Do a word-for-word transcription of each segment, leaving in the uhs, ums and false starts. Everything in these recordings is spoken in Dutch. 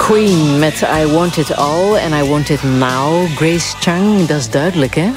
Queen met I Want It All and I Want It Now. Grace Chung, dat is duidelijk, hè?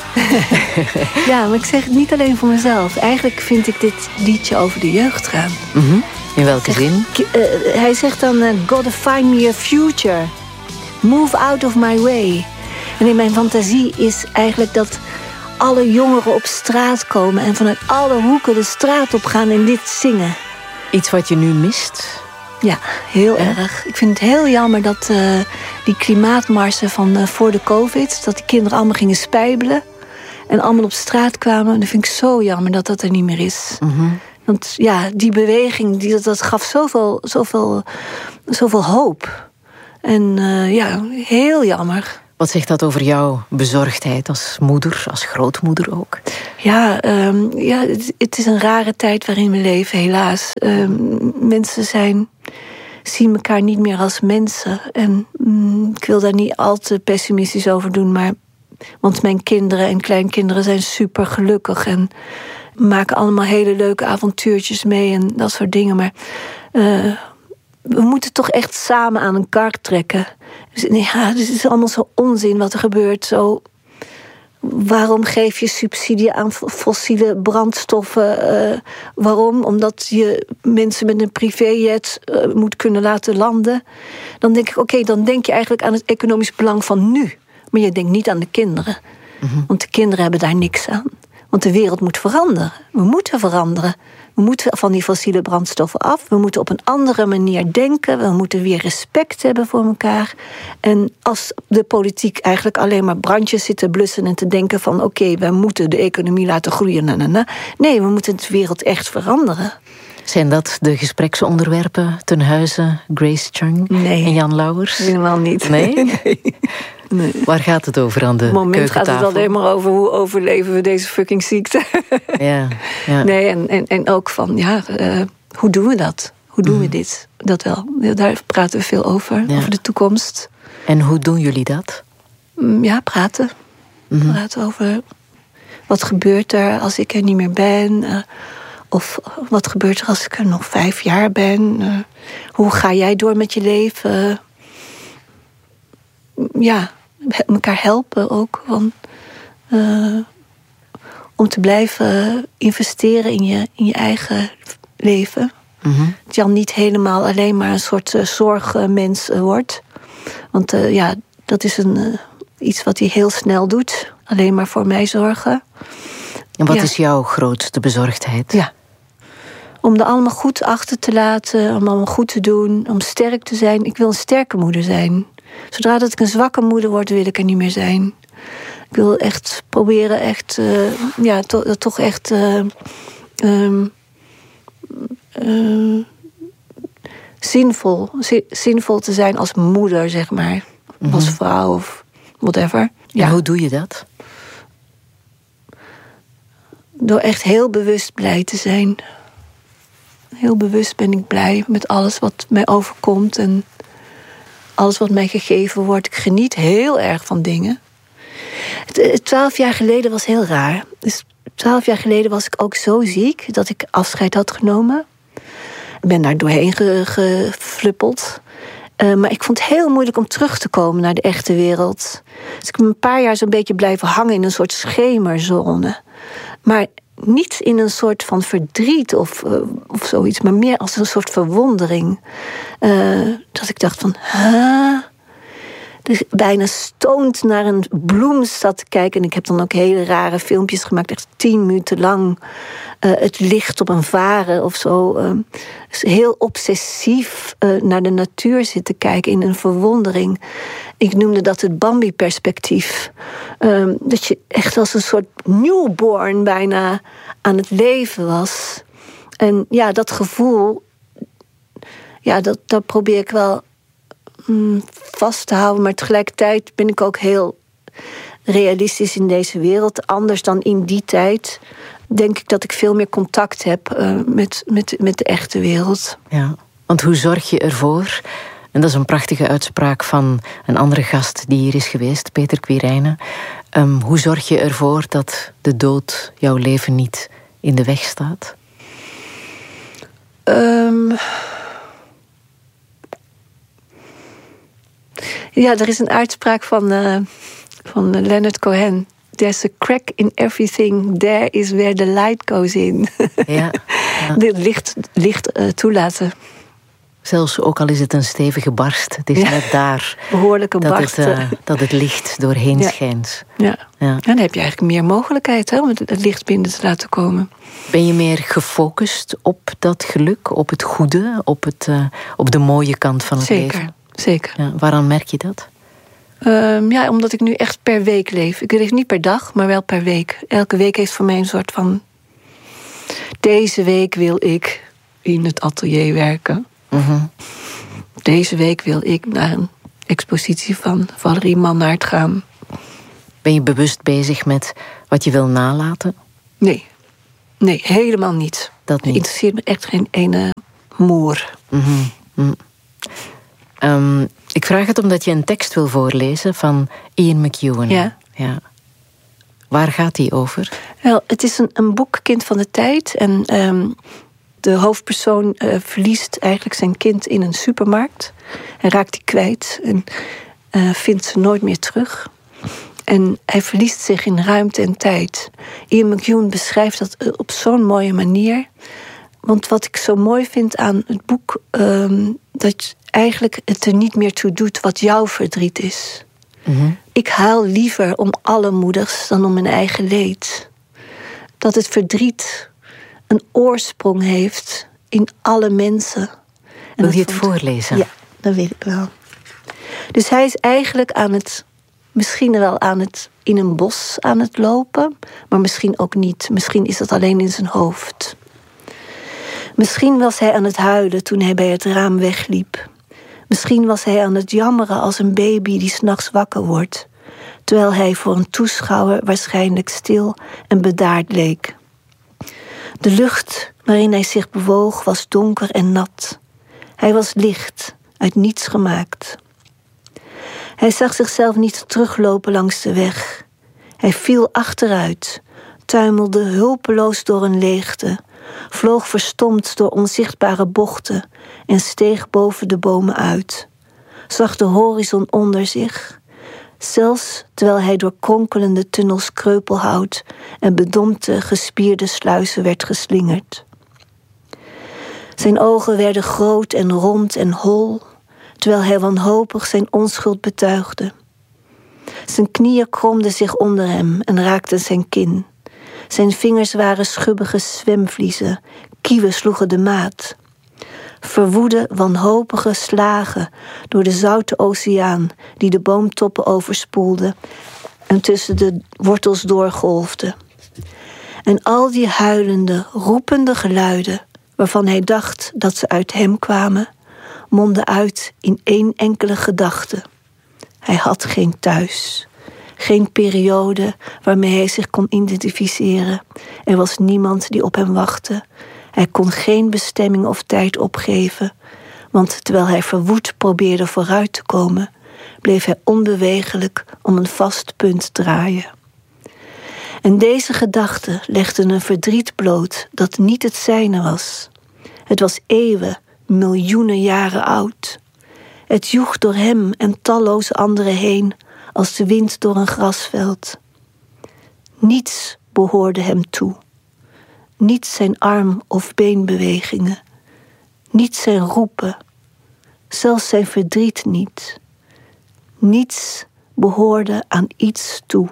Ja, maar ik zeg het niet alleen voor mezelf. Eigenlijk vind ik dit liedje over de jeugd gaan. Mm-hmm. In welke Zeg, zin? Uh, hij zegt dan, uh, gotta find me a future. Move out of my way. En in mijn fantasie is eigenlijk dat alle jongeren op straat komen en vanuit alle hoeken de straat op gaan en dit zingen. Iets wat je nu mist? Ja, heel ja? erg. Ik vind het heel jammer dat uh, die klimaatmarsen van uh, voor de covid, dat die kinderen allemaal gingen spijbelen en allemaal op straat kwamen. En dat vind ik zo jammer dat dat er niet meer is. Mm-hmm. Want ja, die beweging, die, dat gaf zoveel, zoveel, zoveel hoop. En uh, ja, heel jammer. Wat zegt dat over jouw bezorgdheid als moeder, als grootmoeder ook? Ja, um, ja het, het is een rare tijd waarin we leven, helaas. Um, mensen zijn, zien elkaar niet meer als mensen. En um, ik wil daar niet al te pessimistisch over doen, maar want mijn kinderen en kleinkinderen zijn super gelukkig en maken allemaal hele leuke avontuurtjes mee en dat soort dingen. Maar uh, we moeten toch echt samen aan een kar trekken. Dus, ja, dus het is allemaal zo onzin wat er gebeurt. Zo, waarom geef je subsidie aan fossiele brandstoffen? Uh, waarom? Omdat je mensen met een privéjet uh, moet kunnen laten landen. Dan denk ik, oké, okay, dan denk je eigenlijk aan het economisch belang van nu. Maar je denkt niet aan de kinderen. Mm-hmm. Want de kinderen hebben daar niks aan. Want de wereld moet veranderen. We moeten veranderen. We moeten van die fossiele brandstoffen af. We moeten op een andere manier denken. We moeten weer respect hebben voor elkaar. En als de politiek eigenlijk alleen maar brandjes zit te blussen en te denken van oké, okay, we moeten de economie laten groeien. Na, na, na. Nee, we moeten de wereld echt veranderen. Zijn dat de gespreksonderwerpen ten huize Grace Chung nee, en Jan Lauwers? Helemaal niet. Nee? Nee. Nee. Waar gaat het over aan de keukentafel? Op het moment gaat het alleen maar over hoe overleven we deze fucking ziekte. Ja, ja. Nee, en, en, en ook van, ja, uh, hoe doen we dat? Hoe doen mm. we dit? Dat wel. Daar praten we veel over, ja. Over de toekomst. En hoe doen jullie dat? Ja, praten. Mm-hmm. Praten over wat gebeurt er als ik er niet meer ben. Uh, of wat gebeurt er als ik er nog vijf jaar ben. Uh, hoe ga jij door met je leven? Uh, ja, elkaar helpen ook. Want, uh, om te blijven investeren in je, in je eigen leven. Mm-hmm. Dat Jan niet helemaal alleen maar een soort uh, zorgmens uh, wordt. Want uh, ja, dat is een, uh, iets wat hij heel snel doet. Alleen maar voor mij zorgen. En wat ja. is jouw grootste bezorgdheid? Ja. Om er allemaal goed achter te laten. Om allemaal goed te doen. Om sterk te zijn. Ik wil een sterke moeder zijn. Zodra dat ik een zwakke moeder word, wil ik er niet meer zijn. Ik wil echt proberen echt, uh, ja, to, toch echt uh, um, uh, zinvol, zi, zinvol te zijn als moeder, zeg maar. Mm-hmm. Als vrouw of whatever. Ja. En hoe doe je dat? Door echt heel bewust blij te zijn. Heel bewust ben ik blij met alles wat mij overkomt en alles wat mij gegeven wordt. Ik geniet heel erg van dingen. Twaalf jaar geleden was heel raar. Dus twaalf jaar geleden was ik ook zo ziek dat ik afscheid had genomen. Ik ben daar doorheen ge, gefluppeld. Uh, maar ik vond het heel moeilijk om terug te komen naar de echte wereld. Dus ik ben een paar jaar zo'n beetje blijven hangen in een soort schemerzone. Maar niet in een soort van verdriet of, uh, of zoiets, maar meer als een soort verwondering. Uh, dat ik dacht van, huh? Dus bijna stoned naar een bloem zat te kijken. En ik heb dan ook hele rare filmpjes gemaakt, echt tien minuten lang. Uh, het licht op een varen of zo. Uh, dus heel obsessief uh, naar de natuur zitten kijken in een verwondering. Ik noemde dat het Bambi-perspectief. Uh, dat je echt als een soort newborn bijna aan het leven was. En ja, dat gevoel, ja, dat, dat probeer ik wel mm, vast te houden. Maar tegelijkertijd ben ik ook heel realistisch in deze wereld. Anders dan in die tijd denk ik dat ik veel meer contact heb uh, met, met, met de echte wereld. Ja, want hoe zorg je ervoor? En dat is een prachtige uitspraak van een andere gast die hier is geweest, Peter Quirijnen. Um, hoe zorg je ervoor dat de dood jouw leven niet in de weg staat? Um, Ja, er is een uitspraak van, uh, van Leonard Cohen. There's a crack in everything, there is where the light goes in. Ja, ja. Het licht, licht uh, toelaten. Zelfs ook al is het een stevige barst, het is ja. net daar behoorlijke dat, barst. Het, uh, dat het licht doorheen ja. schijnt. Ja. Ja. En dan heb je eigenlijk meer mogelijkheid hè, om het, het licht binnen te laten komen. Ben je meer gefocust op dat geluk, op het goede, op, het, uh, op de mooie kant van het zeker, leven? Zeker, ja, waaraan merk je dat? Um, ja, omdat ik nu echt per week leef. Ik leef niet per dag, maar wel per week. Elke week heeft voor mij een soort van... Deze week wil ik in het atelier werken. Mm-hmm. Deze week wil ik naar een expositie van Valerie Mannaert gaan. Ben je bewust bezig met wat je wil nalaten? Nee, nee, helemaal niet. Dat niet? Het interesseert me echt geen ene moer. Mm-hmm. Mm. Um, ik vraag het omdat je een tekst wil voorlezen van Ian McEwan. Ja. ja. Waar gaat die over? Wel, het is een, een boek, Kind van de Tijd. En um, de hoofdpersoon uh, verliest eigenlijk zijn kind in een supermarkt. Hij raakt die kwijt en uh, vindt ze nooit meer terug. En hij verliest zich in ruimte en tijd. Ian McEwan beschrijft dat op zo'n mooie manier. Want wat ik zo mooi vind aan het boek... Um, dat eigenlijk het er niet meer toe doet wat jouw verdriet is. Mm-hmm. Ik huil liever om alle moeders dan om mijn eigen leed. Dat het verdriet een oorsprong heeft in alle mensen. En wil je het vond... voorlezen? Ja, dat weet ik wel. Dus hij is eigenlijk aan het... misschien wel aan het in een bos aan het lopen... maar misschien ook niet. Misschien is dat alleen in zijn hoofd. Misschien was hij aan het huilen toen hij bij het raam wegliep. Misschien was hij aan het jammeren als een baby die 's nachts wakker wordt... terwijl hij voor een toeschouwer waarschijnlijk stil en bedaard leek. De lucht waarin hij zich bewoog was donker en nat. Hij was licht, uit niets gemaakt. Hij zag zichzelf niet teruglopen langs de weg. Hij viel achteruit, tuimelde hulpeloos door een leegte... vloog verstomd door onzichtbare bochten en steeg boven de bomen uit. Zag de horizon onder zich, zelfs terwijl hij door kronkelende tunnels kreupelhout en bedompte gespierde sluizen werd geslingerd. Zijn ogen werden groot en rond en hol, terwijl hij wanhopig zijn onschuld betuigde. Zijn knieën kromden zich onder hem en raakten zijn kin. Zijn vingers waren schubbige zwemvliezen, kieuwen sloegen de maat. Verwoede, wanhopige slagen door de zoute oceaan die de boomtoppen overspoelde en tussen de wortels doorgolfde. En al die huilende, roepende geluiden, waarvan hij dacht dat ze uit hem kwamen, mondden uit in één enkele gedachte. Hij had geen thuis. Geen periode waarmee hij zich kon identificeren. Er was niemand die op hem wachtte. Hij kon geen bestemming of tijd opgeven. Want terwijl hij verwoed probeerde vooruit te komen, bleef hij onbewegelijk om een vast punt draaien. En deze gedachten legden een verdriet bloot dat niet het zijne was. Het was eeuwen, miljoenen jaren oud. Het joeg door hem en talloze anderen heen als de wind door een grasveld. Niets behoorde hem toe. Niet zijn arm- of beenbewegingen. Niet zijn roepen. Zelfs zijn verdriet niet. Niets behoorde aan iets toe.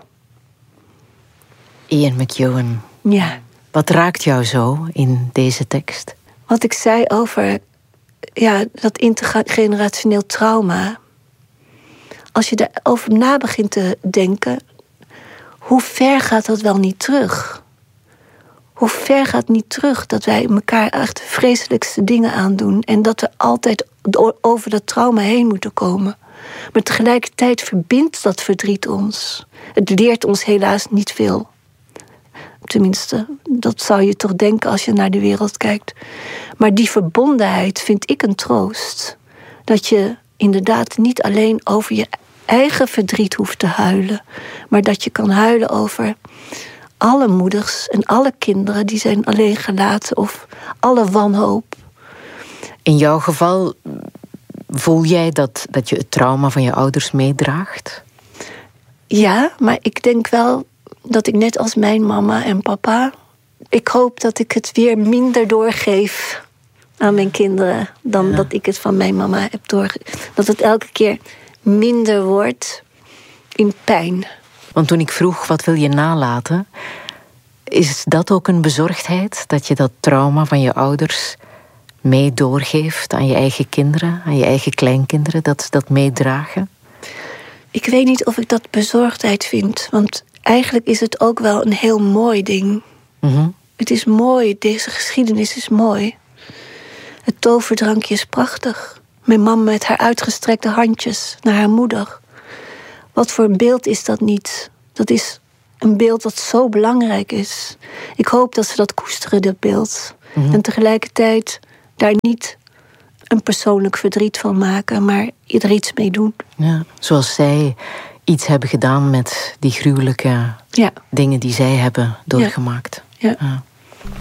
Ian McEwan. Ja. Wat raakt jou zo in deze tekst? Wat ik zei over ja, dat intergenerationeel trauma. Als je daarover na begint te denken, hoe ver gaat dat wel niet terug? Hoe ver gaat niet terug dat wij elkaar echt de vreselijkste dingen aandoen en dat we altijd over dat trauma heen moeten komen. Maar tegelijkertijd verbindt dat verdriet ons. Het leert ons helaas niet veel. Tenminste, dat zou je toch denken als je naar de wereld kijkt. Maar die verbondenheid vind ik een troost. Dat je inderdaad niet alleen over je eigen verdriet hoeft te huilen, maar dat je kan huilen over alle moeders en alle kinderen die zijn alleen gelaten of alle wanhoop. In jouw geval Voel jij dat, dat je het trauma van je ouders meedraagt? Ja, maar ik denk wel dat ik net als mijn mama en papa... ik hoop dat ik het weer minder doorgeef aan mijn kinderen... dan ja. dat ik het van mijn mama heb doorgegeven. Dat het elke keer minder wordt in pijn. Want toen ik vroeg, wat wil je nalaten... is dat ook een bezorgdheid? Dat je dat trauma van je ouders mee doorgeeft aan je eigen kinderen... aan je eigen kleinkinderen, dat ze dat meedragen? Ik weet niet of ik dat bezorgdheid vind. Want eigenlijk is het ook wel een heel mooi ding. Mm-hmm. Het is mooi, deze geschiedenis is mooi. Het toverdrankje is prachtig. Mijn mama met haar uitgestrekte handjes naar haar moeder. Wat voor een beeld is dat niet? Dat is een beeld dat zo belangrijk is. Ik hoop dat ze dat koesteren, dat beeld. Mm-hmm. En tegelijkertijd daar niet een persoonlijk verdriet van maken... maar er iets mee doen. Ja, zoals zij iets hebben gedaan met die gruwelijke ja. dingen die zij hebben doorgemaakt. Ja. Ja.